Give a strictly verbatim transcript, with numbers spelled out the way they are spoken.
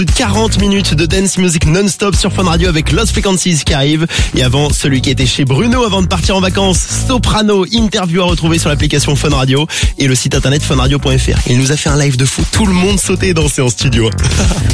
quarante minutes de dance music non-stop sur Fun Radio avec Lost Frequencies qui arrive. Et avant, celui qui était chez Bruno avant de partir en vacances, Soprano, interview à retrouver sur l'application Fun Radio et le site internet fun radio point f r. Il nous a fait un live de fou, tout le monde sautait et dansait en studio.